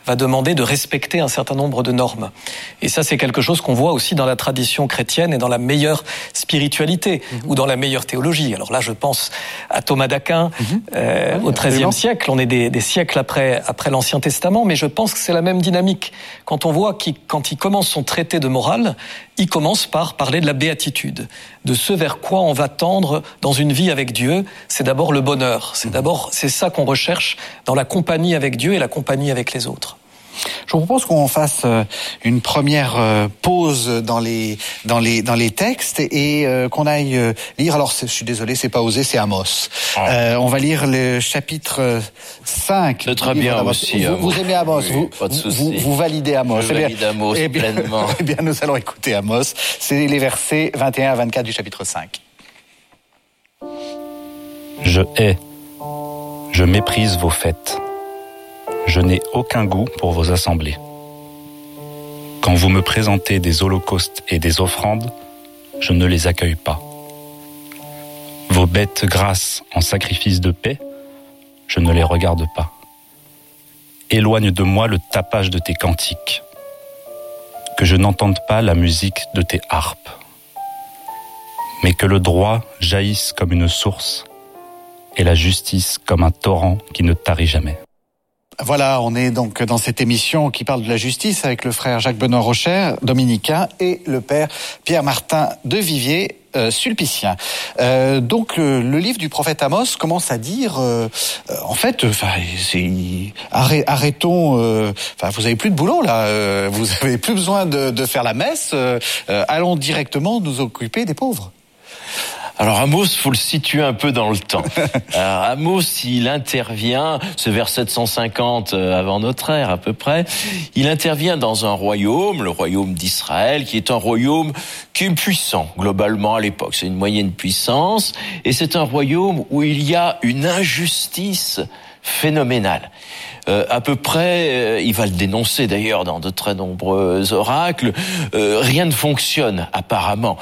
va demander de respecter un certain nombre de normes. Et ça, c'est quelque chose qu'on voit aussi dans la tradition chrétienne et dans la meilleure spiritualité ou dans la meilleure théologie. Alors là, je pense à Thomas d'Aquin au XIIIe siècle. On est des siècles après l'Ancien Testament, mais je pense que c'est la même dynamique. Quand on voit quand il commence son traité de morale, il commence par parler de la béatitude, de ce vers quoi on va tendre dans une vie avec Dieu. C'est d'abord le bonheur. C'est ça qu'on recherche dans la compagnie avec Dieu et la compagnie avec les autres. Je vous propose qu'on fasse une première pause dans les textes et qu'on aille lire. Alors, je suis désolé, c'est pas Osée, c'est Amos. On va lire le chapitre 5. C'est très bien aussi. Vous aimez Amos, oui, pas de souci. Vous validez Amos. Je valide Amos pleinement. Eh bien, nous allons écouter Amos. C'est les versets 21 à 24 du chapitre 5. Je hais, je méprise vos fêtes. Je n'ai aucun goût pour vos assemblées. Quand vous me présentez des holocaustes et des offrandes, je ne les accueille pas. Vos bêtes grasses en sacrifice de paix, je ne les regarde pas. Éloigne de moi le tapage de tes cantiques, que je n'entende pas la musique de tes harpes, mais que le droit jaillisse comme une source et la justice comme un torrent qui ne tarit jamais. Voilà, on est donc dans cette émission qui parle de la justice avec le frère Jacques-Benoît Rocher, dominicain, et le père Pierre-Martin de Vivier, sulpicien. Donc le livre du prophète Amos commence à dire, arrêtons. Vous avez plus de boulot là. Vous avez plus besoin de faire la messe. Allons directement nous occuper des pauvres. Alors Amos, faut le situer un peu dans le temps. Alors Amos, il intervient, c'est vers 750 avant notre ère à peu près, il intervient dans un royaume, le royaume d'Israël, qui est un royaume qui est puissant globalement à l'époque. C'est une moyenne puissance, et c'est un royaume où il y a une injustice phénoménale. À peu près, il va le dénoncer d'ailleurs dans de très nombreux oracles, rien ne fonctionne apparemment,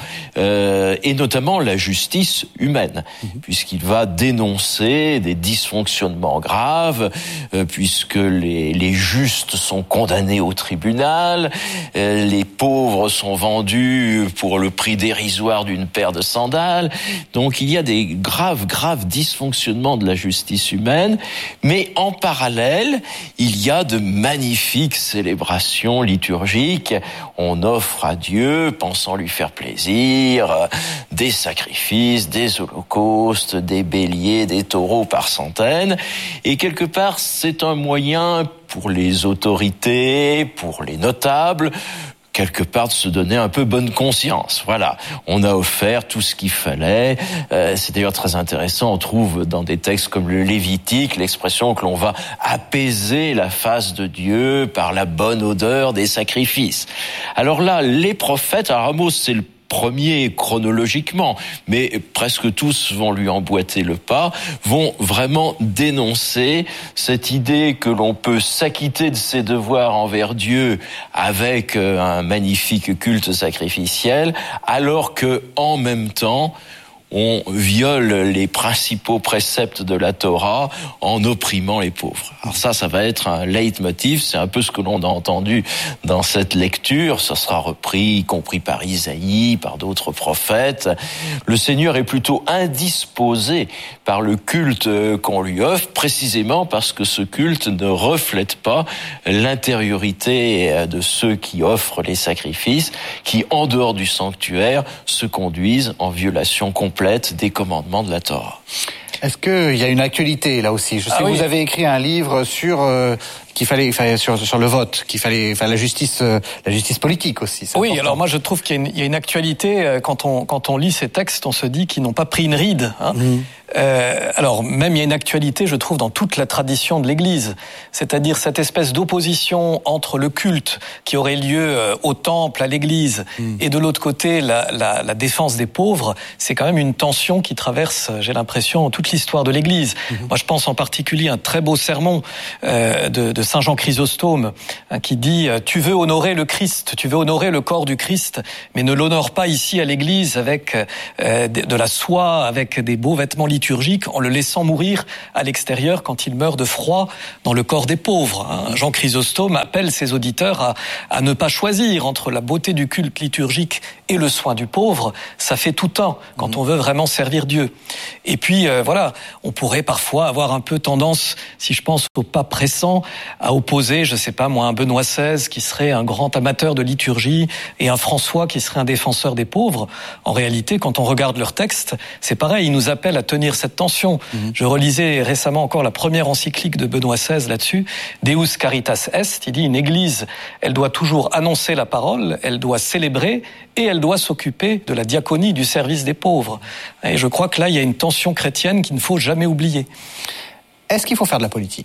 et notamment la justice humaine, puisqu'il va dénoncer des dysfonctionnements graves, puisque les justes sont condamnés au tribunal, les pauvres sont vendus pour le prix dérisoire d'une paire de sandales. Donc il y a des graves dysfonctionnements de la justice humaine, mais en parallèle, il y a de magnifiques célébrations liturgiques. On offre à Dieu, pensant lui faire plaisir, des sacrifices, des holocaustes, des béliers, des taureaux par centaines. Et quelque part, c'est un moyen pour les autorités, pour les notables, quelque part de se donner un peu bonne conscience. Voilà, on a offert tout ce qu'il fallait. C'est d'ailleurs très intéressant, on trouve dans des textes comme le Lévitique l'expression que l'on va apaiser la face de Dieu par la bonne odeur des sacrifices. Alors là, les prophètes, alors Amos c'est le premier chronologiquement, mais presque tous vont lui emboîter le pas, vont vraiment dénoncer cette idée que l'on peut s'acquitter de ses devoirs envers Dieu avec un magnifique culte sacrificiel, alors que en même temps, on viole les principaux préceptes de la Torah en opprimant les pauvres. Alors ça va être un leitmotiv, c'est un peu ce que l'on a entendu dans cette lecture, ça sera repris, y compris par Isaïe, par d'autres prophètes. Le Seigneur est plutôt indisposé par le culte qu'on lui offre, précisément parce que ce culte ne reflète pas l'intériorité de ceux qui offrent les sacrifices, qui, en dehors du sanctuaire, se conduisent en violation complète des commandements de la Torah. Est-ce qu'il y a une actualité là aussi? Je sais que vous avez écrit un livre sur qu'il fallait sur le vote, qu'il fallait la justice politique aussi. Oui, important. Alors moi je trouve qu'il y a une actualité quand on lit ces textes, on se dit qu'ils n'ont pas pris une ride. Hein. Alors même il y a une actualité, je trouve, dans toute la tradition de l'Église, c'est-à-dire cette espèce d'opposition entre le culte qui aurait lieu au temple, à l'Église, et de l'autre côté la défense des pauvres. C'est quand même une tension qui traverse, j'ai l'impression, toute l'histoire de l'Église. Moi je pense en particulier à un très beau sermon de Saint Jean Chrysostome, qui dit « Tu veux honorer le Christ, tu veux honorer le corps du Christ, mais ne l'honore pas ici à l'Église avec de la soie, avec des beaux vêtements liturgiques, en le laissant mourir à l'extérieur quand il meurt de froid dans le corps des pauvres. » Jean Chrysostome appelle ses auditeurs à ne pas choisir entre la beauté du culte liturgique et le soin du pauvre. Ça fait tout un quand on veut vraiment servir Dieu. Et puis voilà, on pourrait parfois avoir un peu tendance, si je pense au pape récent, à opposer, je sais pas moi, un Benoît XVI qui serait un grand amateur de liturgie et un François qui serait un défenseur des pauvres. En réalité, quand on regarde leurs textes, c'est pareil, ils nous appellent à tenir cette tension. Je relisais récemment encore la première encyclique de Benoît XVI là-dessus, Deus Caritas Est. Il dit une église, elle doit toujours annoncer la parole, elle doit célébrer et elle doit s'occuper de la diaconie, du service des pauvres. Et je crois que là, il y a une tension chrétienne qu'il ne faut jamais oublier. Est-ce qu'il faut faire de la politique ?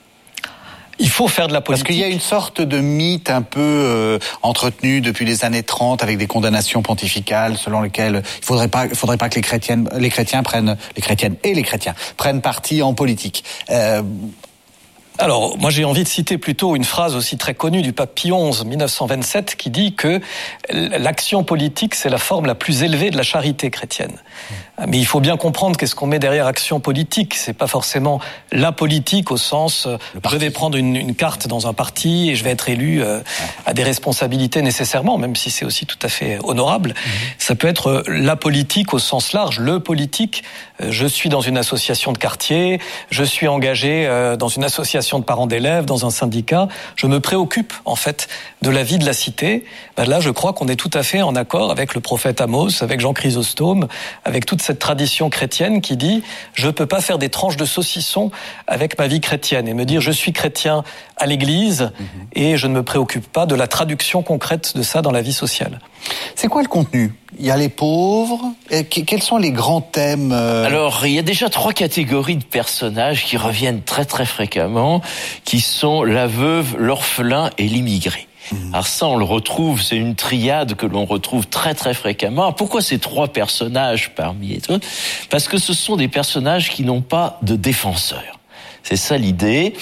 Il faut faire de la politique. Parce qu'il y a une sorte de mythe un peu entretenu depuis les années 30 avec des condamnations pontificales selon lesquelles il faudrait pas que les chrétiens prennent parti en politique. Alors, moi j'ai envie de citer plutôt une phrase aussi très connue du pape Pie XI, 1927, qui dit que l'action politique, c'est la forme la plus élevée de la charité chrétienne. Mais il faut bien comprendre qu'est-ce qu'on met derrière action politique. C'est pas forcément la politique au sens je vais prendre une carte dans un parti et je vais être élu à des responsabilités nécessairement, même si c'est aussi tout à fait honorable. Ça peut être la politique au sens large, le politique. Je suis dans une association de quartier, je suis engagé dans une association de parents d'élèves, dans un syndicat. Je me préoccupe en fait de la vie de la cité. Là, je crois qu'on est tout à fait en accord avec le prophète Amos, avec Jean Chrysostome, avec toute cette tradition chrétienne qui dit « je peux pas faire des tranches de saucisson avec ma vie chrétienne » et me dire « je suis chrétien à l'église et je ne me préoccupe pas de la traduction concrète de ça dans la vie sociale ». C'est quoi le contenu ? Il y a les pauvres. Et quels sont les grands thèmes Alors, il y a déjà 3 catégories de personnages qui reviennent très très fréquemment, qui sont la veuve, l'orphelin et l'immigré. Alors ça, on le retrouve, c'est une triade que l'on retrouve très très fréquemment. Pourquoi ces 3 personnages parmi les autres ? Parce que ce sont des personnages qui n'ont pas de défenseur. C'est ça l'idée.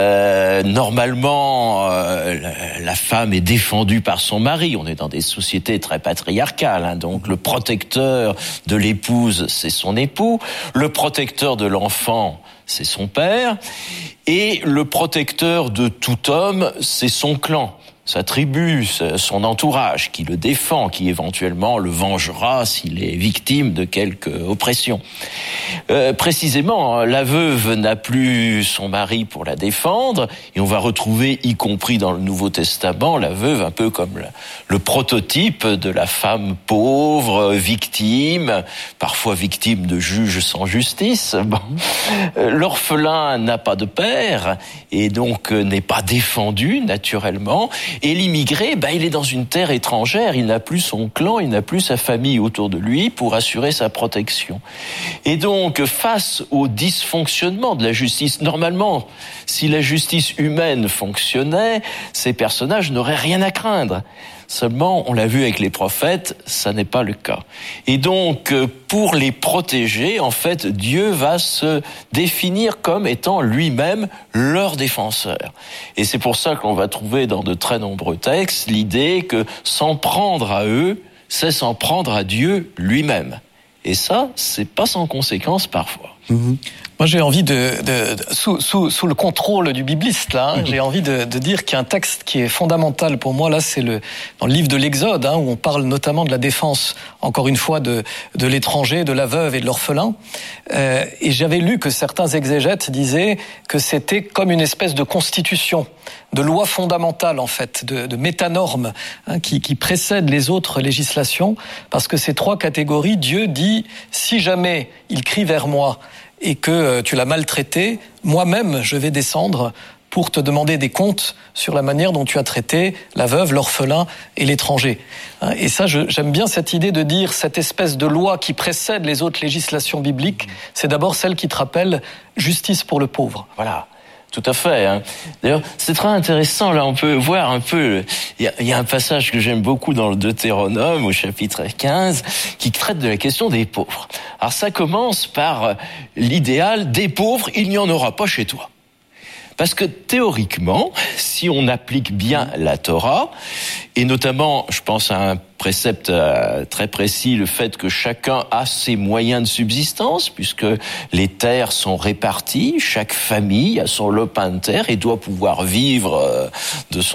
Normalement, la femme est défendue par son mari. On est dans des sociétés très patriarcales, donc le protecteur de l'épouse, c'est son époux. Le protecteur de l'enfant, c'est son père. Et le protecteur de tout homme, c'est son clan, sa tribu, son entourage qui le défend, qui éventuellement le vengera s'il est victime de quelque oppression. Précisément, la veuve n'a plus son mari pour la défendre, et on va retrouver, y compris dans le Nouveau Testament, la veuve un peu comme le prototype de la femme pauvre, victime, parfois victime de juges sans justice. Bon. L'orphelin n'a pas de père, et donc n'est pas défendu naturellement. Et l'immigré, il est dans une terre étrangère, il n'a plus son clan, il n'a plus sa famille autour de lui pour assurer sa protection. Et donc, face au dysfonctionnement de la justice, normalement, si la justice humaine fonctionnait, ces personnages n'auraient rien à craindre. Seulement, on l'a vu avec les prophètes, ça n'est pas le cas. Et donc, pour les protéger, en fait, Dieu va se définir comme étant lui-même leur défenseur. Et c'est pour ça qu'on va trouver dans de très nombreux textes l'idée que s'en prendre à eux, c'est s'en prendre à Dieu lui-même. Et ça, c'est pas sans conséquence parfois. Moi, j'ai envie sous le contrôle du bibliste, là, j'ai envie de dire qu'il y a un texte qui est fondamental pour moi, là, c'est dans le livre de l'Exode, où on parle notamment de la défense, encore une fois, de l'étranger, de la veuve et de l'orphelin. Et j'avais lu que certains exégètes disaient que c'était comme une espèce de constitution, de loi fondamentale, en fait, de métanorme, qui précède les autres législations, parce que ces 3 catégories, Dieu dit, si jamais il crie vers moi, et que tu l'as maltraité, moi-même, je vais descendre pour te demander des comptes sur la manière dont tu as traité la veuve, l'orphelin et l'étranger. Et ça, j'aime bien cette idée de dire cette espèce de loi qui précède les autres législations bibliques, c'est d'abord celle qui te rappelle justice pour le pauvre. Voilà. Tout à fait. D'ailleurs, c'est très intéressant. Là, on peut voir un peu. Il y a un passage que j'aime beaucoup dans le Deutéronome, au chapitre 15, qui traite de la question des pauvres. Alors, ça commence par l'idéal des pauvres. Il n'y en aura pas chez toi. Parce que théoriquement, si on applique bien la Torah, et notamment, je pense à un précepte très précis, le fait que chacun a ses moyens de subsistance, puisque les terres sont réparties, chaque famille a son lopin de terre et doit pouvoir vivre de son